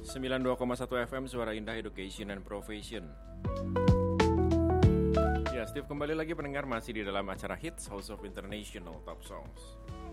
92,1 FM Suara Indah Education and Profession. Ya, Steve kembali lagi pendengar, masih di dalam acara Hits House of International Top Songs.